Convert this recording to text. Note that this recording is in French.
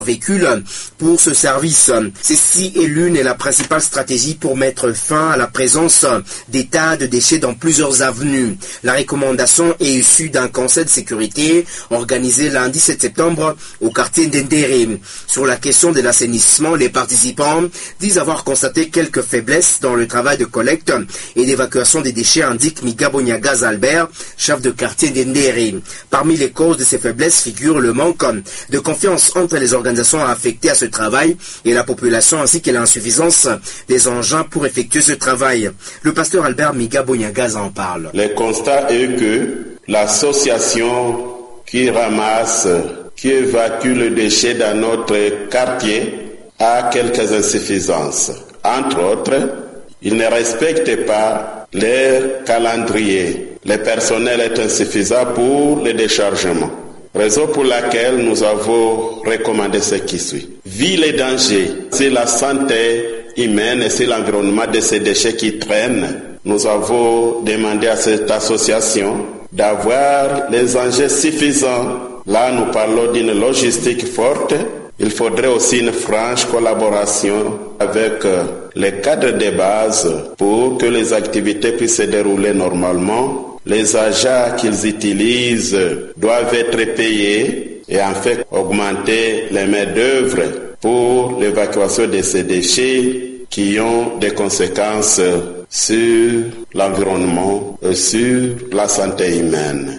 véhicules pour ce service. Ceci est l'une et la principale stratégie pour mettre fin à la présence des tas de déchets dans plusieurs avenues. La recommandation est issue d'un conseil de sécurité organisé lundi 7 septembre au quartier d'Endéré. Sur la question de l'assainissement, les participants disent avoir constaté quelques faiblesses dans le travail de collecte et d'évacuation des déchets, indique Migabo Nyagaza Albert, chef de quartier d'Endéré. Parmi les causes de ces faiblesses figure le manque de confiance entre les organisations affectées à ce travail et la population, ainsi que l'insuffisance des engins pour effectuer ce travail. Le pasteur Albert Migabo Nyagaza en parle. Le constat est que l'association qui ramasse, qui évacue le déchet dans notre quartier a quelques insuffisances. Entre autres, ils ne respectent pas leur calendrier. Le personnel est insuffisant pour le déchargement. Raison pour laquelle nous avons recommandé ce qui suit. Vu les dangers, c'est la santé humaine et c'est l'environnement de ces déchets qui traînent. Nous avons demandé à cette association d'avoir les engins suffisants. Là, nous parlons d'une logistique forte. Il faudrait aussi une franche collaboration avec les cadres de base pour que les activités puissent se dérouler normalement. Les agents qu'ils utilisent doivent être payés et en fait augmenter les main-d'œuvre pour l'évacuation de ces déchets qui ont des conséquences sur l'environnement et sur la santé humaine.